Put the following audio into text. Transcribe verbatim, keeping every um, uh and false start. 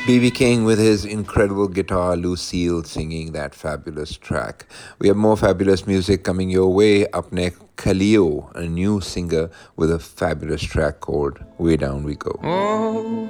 B B. King with his incredible guitar, Lucille singing that fabulous track. We have more fabulous music coming your way. Up next, Khalil, a new singer with a fabulous track called Way Down We Go. Oh,